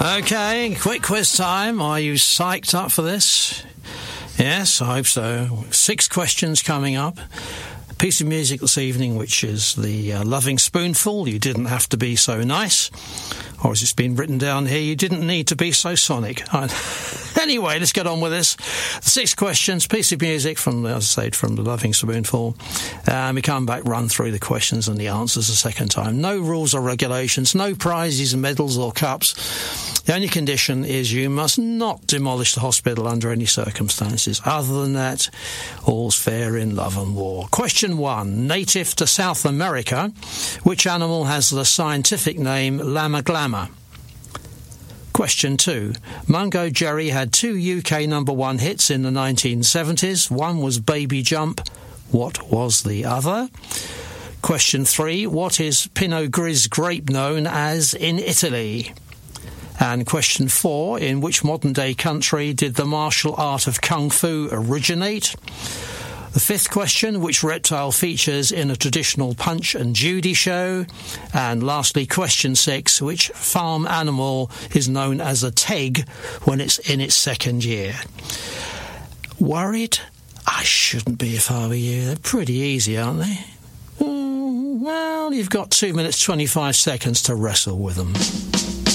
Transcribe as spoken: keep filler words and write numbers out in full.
Okay, quick quiz time. Are you psyched up for this? Yes, I hope so. Six questions coming up. A piece of music this evening, which is the uh, Loving Spoonful. You didn't have to be so nice. Or as it's been written down here, you didn't need to be so sonic. Anyway, let's get on with this. Six questions, piece of music from, as I said, from the Loving Spoonful. And we come back, run through the questions and the answers a second time. No rules or regulations, no prizes, medals or cups. The only condition is you must not demolish the hospital under any circumstances. Other than that, all's fair in love and war. Question one. Native to South America, which animal has the scientific name Llama Glamma? Question two. Mungo Jerry had two U K number one hits in the nineteen seventies. One was Baby Jump. What was the other? Question three. What is Pinot Gris grape known as in Italy? And question four. In which modern-day country did the martial art of Kung Fu originate? The fifth question, which reptile features in a traditional Punch and Judy show? And lastly, question six, which farm animal is known as a teg when it's in its second year? Worried? I shouldn't be if I were you. They're pretty easy, aren't they? Mm, well, you've got two minutes, twenty-five seconds to wrestle with them.